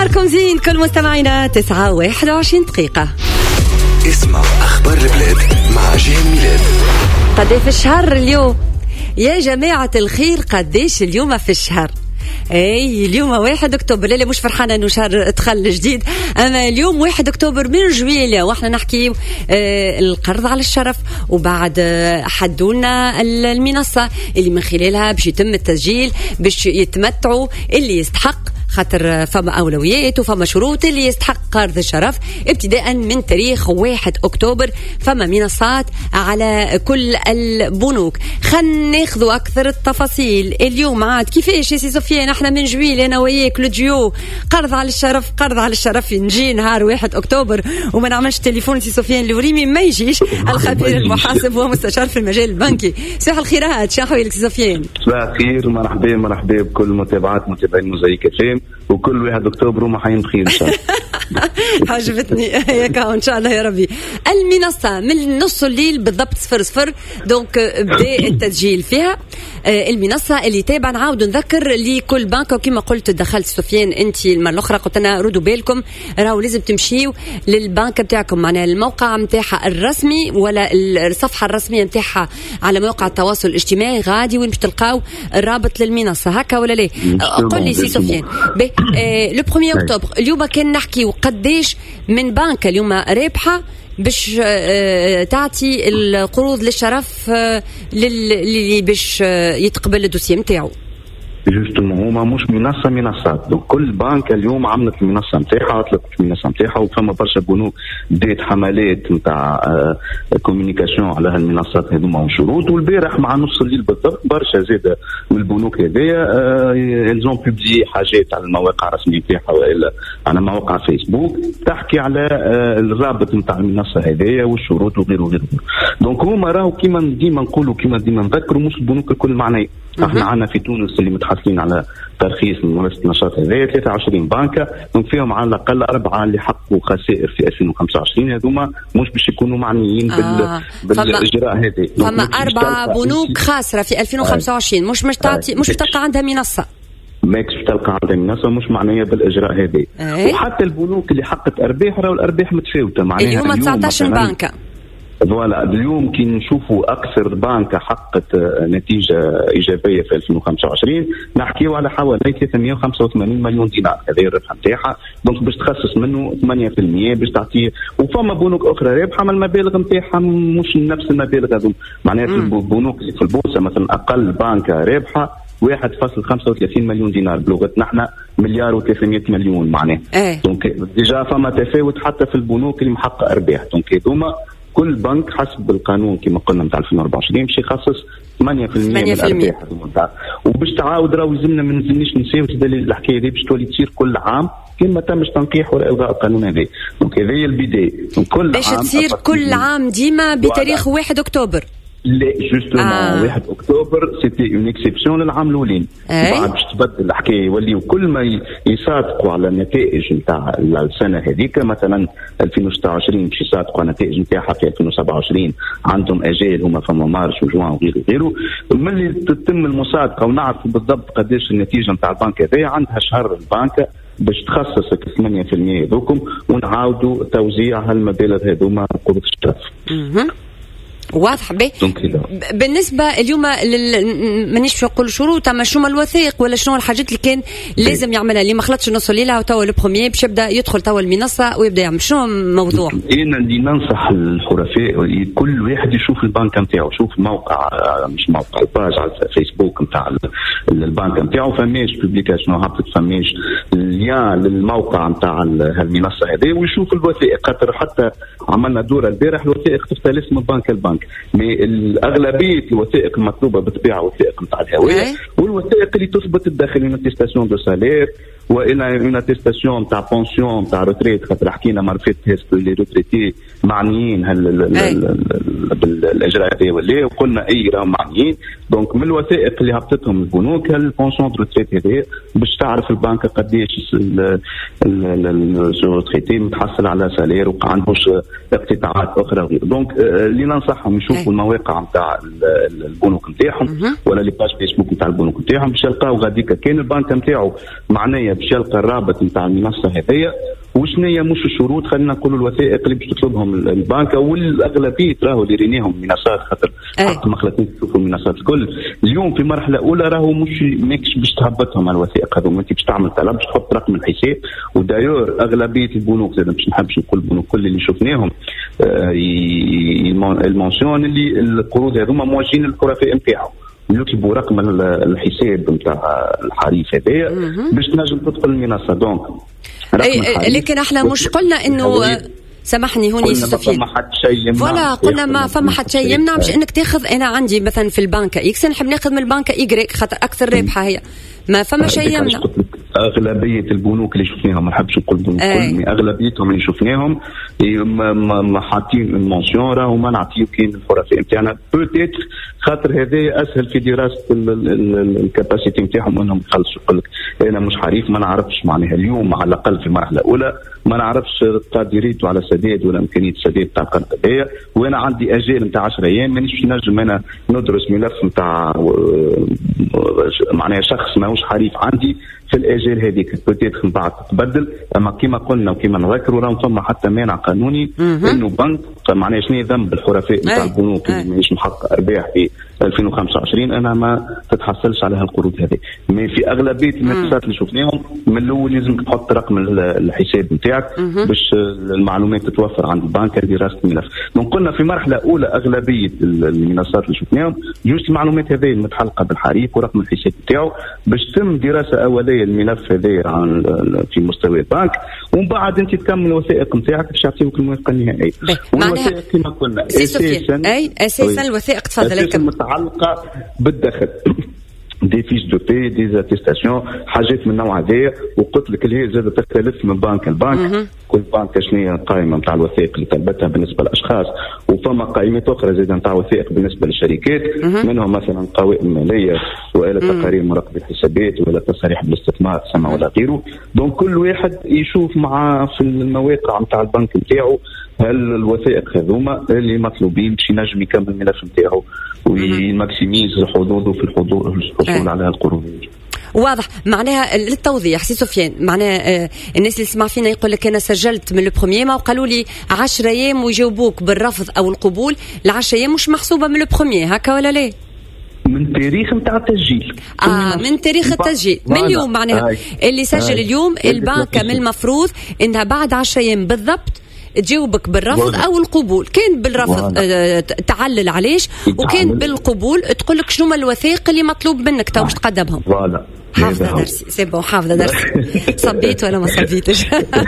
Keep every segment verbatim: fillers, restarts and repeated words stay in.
نهاركم زين كل مستمعينا. تسعة واحد وعشرين دقيقة. اسمع أخبار البلاد مع جيهان ميلاد. قديه في الشهر اليوم يا جماعة الخير؟ قديش اليوم في الشهر؟ اي اليوم واحد اكتوبر. لا مش فرحانه انه شهر دخل جديد، اما اليوم واحد اكتوبر من جويليا، واحنا نحكي آه القرض على الشرف. وبعد آه حدونا المنصه اللي من خلالها باش يتم التسجيل باش يتمتعوا اللي يستحق، خاطر فما أولويات وفما شروط. اللي يستحق قرض الشرف ابتداء من تاريخ واحد أكتوبر فما منصات على كل البنوك. خلينا ناخذوا أكثر التفاصيل اليوم. عاد كيفاش يا سي سفيان؟ احنا من جويل أنا وياك لوديو قرض على الشرف قرض على الشرف نجي نهار واحد أكتوبر وما نعملش تليفون سي سفيان الوريمي ما يجيش. الخبير المحاسب ومستشار في المجال البنكي. صباح الخيرات، شنو أحوالك سي سفيان؟ صباح الخير، مرحبا مرحبا بكل متابعات متابعين موزايك فيم، وكل واحد أكتوبر وما حين بخير إن شاء الله. عجبتني ياك إن شاء الله يا ربي. المنصة من نص الليل بالضبط صفر صفر دونك بدأ التسجيل فيها. المنصة اللي تابع نعاود نذكر لكل بنك، وكما قلت دخلت سفيان أنت المرة الأخرى قلت لنا ردوا بالكم راهو لازم تمشيوا للبنك بتاعكم، معناها الموقع متاعها الرسمي ولا الصفحة الرسمية متاعها على مواقع التواصل الاجتماعي غادي وين باش تلقاو الرابط للمنصة، هكا ولا ليه؟ قل لي سي سفيان. آه لو بروميير أكتوبر اليوم كان نحكي وقديش من بنك اليوم رابحة باش آه تعطي القروض للشرف آه للي باش آه يتقبل الدوسيه نتاعو. جوستومون هما مش منصه منصات، دونك كل بنك اليوم عملت المنصه نتاعها، اطلقت المنصه نتاعها، وفما برشا بنوك بدات حملات نتاع كوميونيكاسيون على هالمنصات هذوما وشروط. والبارح مع نص الليل بالضبط برشا زاده من البنوك هذيا الزون بوبليي حاجات على المواقع الرسميه نتاعها والا على مواقع فيسبوك تحكي على الرابط نتاع المنصه هذيا والشروط وغيره وغيره. دونك هما راهو كيما ديما نقولوا كيما ديما نذكروا مش البنوك الكل معناه. احنا عندنا في تونس اللي متحصلين على ترخيص ممارسه النشاط هذايا ثلاثة وعشرين بنكه، دونك فيهم على الاقل اربعه اللي حققوا خسائر في ألفين وخمسة وعشرين، هذوما مش باش يكونوا معنيين آه. بال بالاجراء هذا. فما اربعه بنوك خاسره في ألفين وخمسة وعشرين، مش مش تعطي مش تلقى عندها منصه، ماكش تلقى عندها منصه مش معنيه بالاجراء هذا. أيه؟ وحتى البنوك اللي حققت ارباح راهو الارباح متفاوته، معناها اليوم تسعطاش بنكه. فوالا اليوم كي نشوفوا اكثر بنكه حققت نتيجه ايجابيه في ألفين وخمسة وعشرين نحكيو على حوالي ثلاثمائة وخمسة وثمانين مليون دينار، هذا الربح نتاعها. دونك باش تخصص منه ثمانية بالمئة باش تعطيه. وفما بنوك اخرى رابحه ما المبالغ نتاعها مش نفس المبالغ هذوما، معناها في البنوك اللي في البورصه مثلا اقل بنكه رابحه واحد فاصلة خمسة وثلاثين مليون دينار، بلغتنا احنا مليار وثلاثمائة مليون معناه. ايه. دونك ديجا فما تفاوت حتى في البنوك اللي محقق ارباح. دونك هذوما كل بنك حسب القانون كما قلنا نتاع ألفين وأربعة وعشرين باش يخصص ثمانية بالمئة من الارباح هذوما. وباش تعاود راهو لازمنا ما نزلنيش نساو الحكايه هذه باش تولي تصير كل عام كما تمش تنقيح ولا الغاء القانون هذا. دونك هذه هي البدايه كل باش تصير كل عام ديما بتاريخ واحد أكتوبر. لا جوستومون آه. واحد أكتوبر سيتي اون اكسبسيون للعام الاولين. أي؟ بعد باش تبدل الحكايه يوليو كل ما يصادقوا على النتائج نتاع السنه هذيك، مثلا ألفين وستة وعشرين باش يصادقوا على النتائج نتاعها في ألفين وسبعة وعشرين، عندهم اجال هما فما مارش وجوان وغيره وغيره. ملي تتم المصادقه ونعرفوا بالضبط قداش النتيجه نتاع البنك هذايا، عندها شهر البنك باش تخصص ثمانية بالمئة هذوكم ونعاودوا توزيع هالمبالغ هذوما قروض الشرف. واضح به. بالنسبه اليوم لل... مانيش نقول شروط، اما شنو الوثائق ولا شنو الحاجات اللي كان لازم يعملها اللي ما خلطش نص الليله وتوا البروميير باش يبدا يدخل توا المنصه ويبدا يعمل شنو الموضوع؟ انا اللي ننصح الحرفاء كل واحد يشوف البنك نتاعو، شوف موقع مش موقع الباج على الفيسبوك نتاع البنك نتاعو، فماش بوبليكاسيون هابط، فماش ليان للموقع نتاع هالمنصه هذه، ويشوف الوثائق. خاطر حتى عملنا دوره البارح الوثائق تفتح اسم البنك البنك، الأغلبية الوثائق المطلوبة بالطبيعة وثائق نتاع الهوية، والوثائق اللي تثبت الداخل من اتستاسيون دو سالير والى اون اتستاسيون تاع بونسيون تاع روتريت. خاطر حكينا مرة فاتت لي روتريتي معنيين بالاجراء هذا ولا وقلنا اي راهم معنيين. دونك من الوثائق اللي هبطتهم البنوك هالبونسيون روتريت هذا باش تعرف البنك قداش الروتريتي متحصل على سالير وعندوش اقتطاعات اخرى وغيره. دونك اللي ننصحهم يشوفوا المواقع نتاع البنوك نتاعهم ولا لي باج فيسبوك نتاع البنوك نتاعهم باش يلقاو غاديك كاين البنك نتاعو معناه شنية باش يلقى الرابط نتاع المنصة هذيا، وشنية مش الشروط. خلينا نقولوا الوثائق اللي باش تطلبهم البنك، والاغلبيه راهو اللي رينيهم منصات، خاطر حق ما خلاتنيش تشوفوا المنصات الكل اليوم في مرحله اولى راهو مش ماكش باش تهبطهم على الوثائق هذوما. انت باش تعمل طلب، باش تحط رقم الحساب، ودايور اغلبيه البنوك زاد باش نحبش نقول البنوك كل اللي شفناهم المونسيون اللي القروض هذوما موجهين للحرفاء نتاعو، يكتبوا رقم الحساب نتاع الحريف هذايا باش تنجم تدخل المنصه. دونك اي لكن احنا مش قلنا انه سامحني هوني سفيان ما حد شيء يمنع، ولا قلنا ما فما حد شيء يمنع باش انك تاخذ. انا عندي مثلا في البنك اكس نحب ناخذ من البنك ايغريك خاطر اكثر ربحه هي، ما فما شيء يمنع. اغلبيه البنوك اللي شفناهم، ما نحبش نقول البنوك كل، اغلبيتهم اللي شفناهم ما حاطين المونسيون راهو ما نعطيو كاين الحرفاء نتاعنا بوتيت، خاطر هذا اسهل في دراسه الكاباسيتي نتاعهم انهم يخلصوا. يقول لك انا مش حريف، ما نعرفش معناها اليوم على الاقل في المرحله الاولى ما نعرفش قادريته على سداد ولا امكانيه السداد تاع القرض هذايا، وانا عندي اجال نتاع عشرة ايام مانيش نجم انا ندرس ملف نتاع معناها شخص ماهوش حريف عندي في الاجال هذيك. بوتيت من بعد تتبدل، اما كما قلنا وكما نذكروا راهم فما حتى مانع قانوني انه بنك معناها شنو ذنب الحرفاء نتاع البنوك اللي ماهيش محقق ارباح في ألفين وخمسة وعشرين انا ما تتحصلش على هالقروض هذه. مي في اغلبيه المؤسسات اللي شفناهم من الاول لازم تحط رقم الحساب نتاعك باش المعلومات تتوفر عند البنك لدراسه الملف. من قلنا في مرحله اولى اغلبيه المنصات اللي شفناهم جوست المعلومات هذه المتحلقه بالحريف ورقم الحساب نتاعو باش تم دراسه اوليه الملف هذا عن في مستوى البنك، ومن بعد انت تكمل الوثائق نتاعك باش يعطيوك الموافقه النهائيه. والوثائق كما قلنا اساسا اي اساسا الوثائق تفضل متعلقه بالدخل دي فيش دو بي دي اتيستاسيون حاجات من النوع هذايا. وقلت لك اللي هي زاد تختلف من بنك لبنك، كل بنك شنو هي القائمه نتاع الوثائق اللي طلبتها بالنسبه للاشخاص، وفما قائمات اخرى زاد نتاع وثائق بالنسبه للشركات، منهم مثلا قوائم ماليه ولا تقارير مراقبه الحسابات ولا تصاريح بالاستثمار سما ولا غيره. دونك كل واحد يشوف مع في المواقع نتاع البنك نتاعو هل الوثائق هذوما اللي مطلوبين باش ينجم يكمل الملف نتاعو ويماكسيميز حظوظه في الحصول على القروض. واضح. معناها للتوضيح سي سفيان، معناها آه الناس اللي سمع فينا يقول لك انا سجلت من البروميير ما وقالوا لي عشرة ايام ويجاوبوك بالرفض او القبول، العشرة ايام مش محسوبه من البروميير هكا ولا لا؟ من تاريخ نتاع التسجيل. اه من تاريخ التسجيل من اليوم معناها آه. اللي سجل آه. اليوم البنك من المفروض انها بعد عشرة ايام بالضبط تجاوبك بالرفض او القبول. كان بالرفض آه تعلل علاش، وكان بالقبول تقول لك شنو الوثائق اللي مطلوب منك تو باش تقدمهم. فوالا حافظه درسي سي بون حافظه درسي. صبيت ولا ما صبيتش؟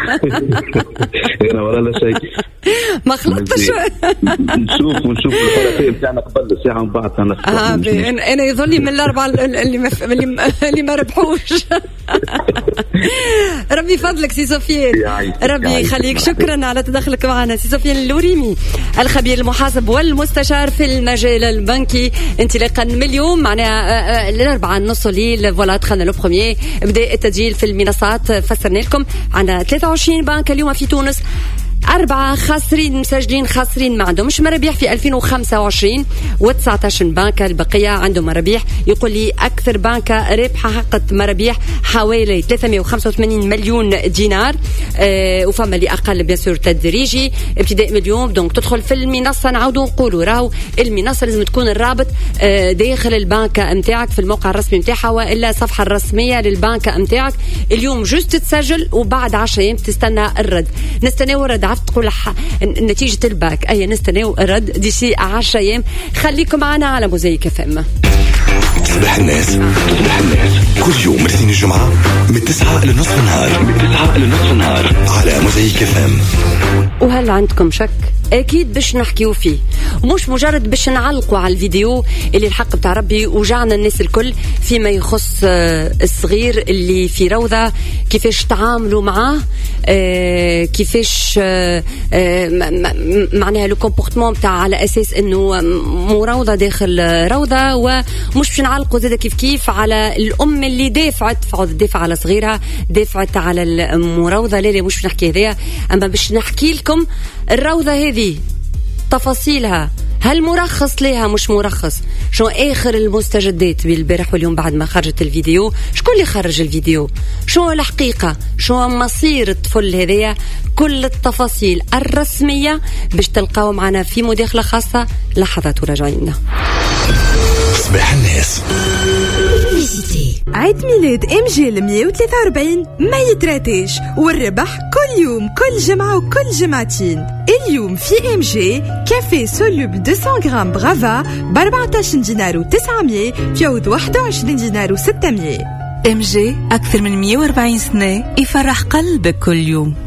انا ولا لا شيء ما خلطتش. نشوف ونشوف الحركه بتاعنا قبل الساعه ومن بعد انا اه انا يظل لي من الاربعه اللي ما اللي ما ربحوش. ربي فضلك سي سفيان، ربي يخليك. شكرا على تدخلك معنا سي سفيان اللوريمي، الخبير المحاسب والمستشار في المجال البنكي. انطلاقا من اليوم معناها الاربعه نص الليل فوالا دخلنا لو بروميير، بدا التسجيل في المنصات. فسرنا لكم عندنا ثلاثة وعشرين بنك اليوم في تونس، أربعة خاسرين مسجلين خاسرين ما عندهمش مرابيح في ألفين وخمسة وعشرين، وتسعة عشر بنكة البقية عندهم مرابيح. يقول لي أكثر بنكة ربحها حققت مرابيح حوالي ثلاثمائة وخمسة وثمانين مليون دينار، أه وفما اللي أقل بيسور تدريجي ابتداء من اليوم. دونك تدخل في المنصة، نعاودوا نقولوا راهو المنصة لازم تكون الرابط أه داخل البنكة متاعك في الموقع الرسمي متاعها وإلا الصفحة الرسمية للبنكة متاعك. اليوم جوست تسجل وبعد عشرة أيام تستنى الرد. نستناو الرد تقول نتيجة الباك أي نستناو الرد دي شيء عشرة أيام. خليكم معنا على موزايك اف ام. تصبح الناس تصبح الناس كل يوم من الاثنين الجمعة من تسعة لنصف النهار من تسعة لنصف النهار على موزايك اف ام. وهل عندكم شك؟ أكيد باش نحكيو فيه، ومش مجرد باش نعلقوا على الفيديو اللي الحق بتاع ربي وجعنا الناس الكل فيما يخص الصغير اللي في روضة، كيفاش تعاملوا معاه، كيفاش معناها لو كومبورتمون بتاع على أساس إنه مو روضة داخل روضة. ومش باش نعلقوا زاد كيف كيف على الأم اللي دافعت فعود دافع على صغيرها، دافعت على المروضة. لا لا مش باش نحكي هذايا، أما باش نحكي لكم الروضة هذه تفاصيلها، هل مرخص ليها مش مرخص؟ شو آخر المستجدات بالبارح واليوم بعد ما خرجت الفيديو؟ شكون اللي خرج الفيديو؟ شو الحقيقة؟ شو مصير الطفل هذايا؟ كل التفاصيل الرسمية باش تلقاو معنا في مداخلة خاصة. لحظات وراجعين. صباح الناس. عيد ميلاد ام جي مية وثلاثة وأربعين ما يتراتيش، والربح كل يوم كل جمعة وكل جمعتين. اليوم في ام جي كافي سولوب مئتين غرام برافا ب أربعتاش دينار وتسعمية في عوض واحد وعشرين دينار وستمية. ام جي أكثر من مية وأربعين سنة يفرح قلبك كل يوم.